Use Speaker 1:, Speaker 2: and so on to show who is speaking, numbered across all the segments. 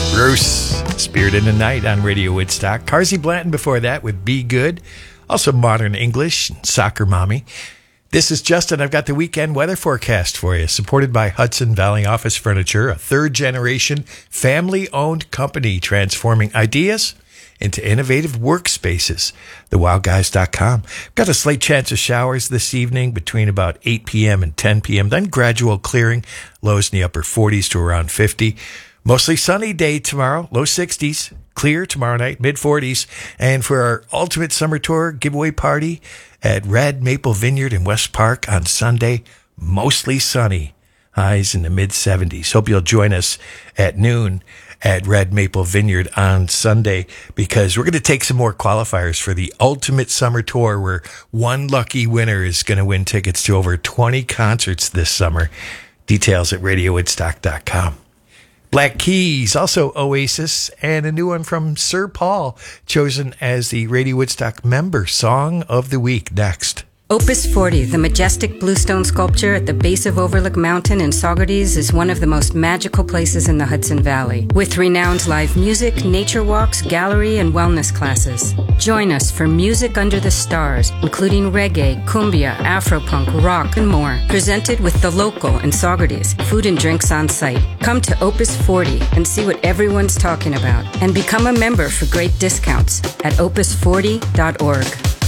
Speaker 1: Bruce, Spirit in the Night on Radio Woodstock. Carsey Blanton before that with Be Good. Also Modern English and Soccer Mommy. This is Justin. I've got the weekend weather forecast for you, supported by Hudson Valley Office Furniture, a third-generation, family-owned company transforming ideas into innovative workspaces. TheWildGuys.com. Got a slight chance of showers this evening between about 8 p.m. and 10 p.m., then gradual clearing, lows in the upper 40s to around 50. Mostly sunny day tomorrow, low 60s. Clear tomorrow night, mid-40s. And for our Ultimate Summer Tour giveaway party at Red Maple Vineyard in West Park on Sunday, mostly sunny. Highs in the mid-70s. Hope you'll join us at noon at Red Maple Vineyard on Sunday, because we're going to take some more qualifiers for the Ultimate Summer Tour, where one lucky winner is going to win tickets to over 20 concerts this summer. Details at RadioWoodstock.com. Black Keys, also Oasis, and a new one from Sir Paul, chosen as the Radio Woodstock Member Song of the Week. Next.
Speaker 2: Opus 40, the majestic bluestone sculpture at the base of Overlook Mountain in Saugerties, is one of the most magical places in the Hudson Valley, with renowned live music, nature walks, gallery, and wellness classes. Join us for Music Under the Stars, including reggae, cumbia, afropunk, rock, and more, presented with The Local in Saugerties, food and drinks on site. Come to Opus 40 and see what everyone's talking about, and become a member for great discounts at opus40.org.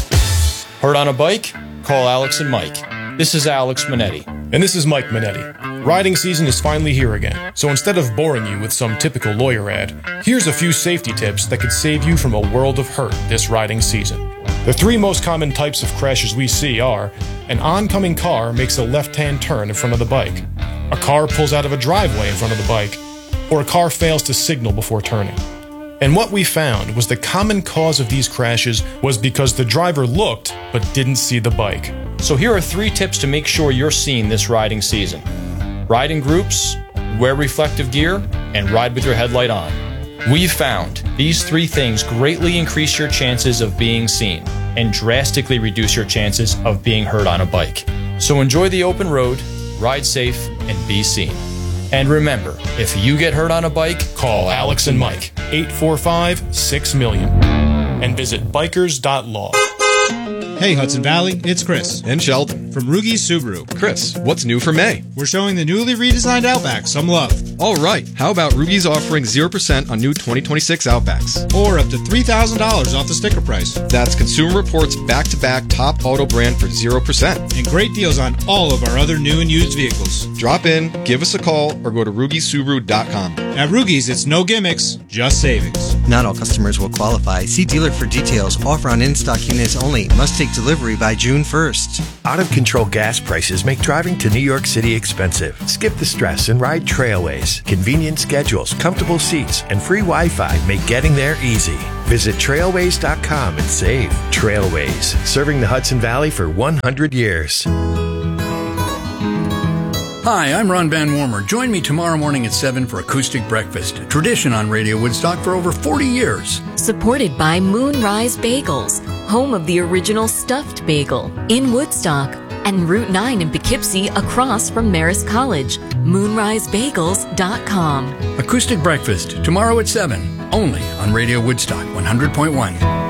Speaker 3: Heard on a bike? Call Alex and Mike. This is Alex Minetti.
Speaker 4: And this is Mike Minetti. Riding season is finally here again, so instead of boring you with some typical lawyer ad, here's a few safety tips that could save you from a world of hurt this riding season. The three most common types of crashes we see are: an oncoming car makes a left-hand turn in front of the bike, a car pulls out of a driveway in front of the bike, or a car fails to signal before turning. And what we found was the common cause of these crashes was because the driver looked but didn't see the bike.
Speaker 3: So here are 3 tips to make sure you're seen this riding season. Ride in groups, wear reflective gear, and ride with your headlight on. We've found these 3 things greatly increase your chances of being seen and drastically reduce your chances of being hurt on a bike. So enjoy the open road, ride safe, and be seen. And remember, if you get hurt on a bike,
Speaker 4: call Alex and Mike, 845-6-million, and visit bikers.law.
Speaker 5: Hey Hudson Valley, it's Chris.
Speaker 6: And Sheldon.
Speaker 5: From Rugi's Subaru.
Speaker 6: Chris, what's new for May?
Speaker 5: We're showing the newly redesigned Outback some love.
Speaker 6: All right, how about Rugi's offering 0% on new 2026 Outbacks?
Speaker 5: Or up to $3,000 off the sticker price.
Speaker 6: That's Consumer Reports back-to-back top auto brand for 0%.
Speaker 5: And great deals on all of our other new and used vehicles.
Speaker 6: Drop in, give us a call, or go to RugiSubaru.com.
Speaker 5: At Rugi's, it's no gimmicks, just savings.
Speaker 7: Not all customers will qualify. See dealer for details. Offer on in-stock units only. Must take delivery by June 1st.
Speaker 1: Out-of-control gas prices make driving to New York City expensive. Skip the stress and ride Trailways. Convenient schedules, comfortable seats, and free Wi-Fi make getting there easy. Visit Trailways.com and save. Trailways, serving the Hudson Valley for 100 years.
Speaker 8: Hi, I'm Ron Van Wormer. Join me tomorrow morning at 7 for Acoustic Breakfast, a tradition on Radio Woodstock for over 40 years.
Speaker 9: Supported by Moonrise Bagels, home of the original stuffed bagel, in Woodstock, and Route 9 in Poughkeepsie across from Marist College. MoonriseBagels.com.
Speaker 8: Acoustic Breakfast, tomorrow at 7, only on Radio Woodstock 100.1.